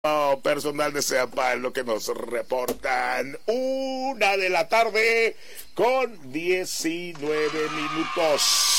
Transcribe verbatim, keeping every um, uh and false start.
personal de Seapal, lo que nos reportan. Una de la tarde con diecinueve minutos.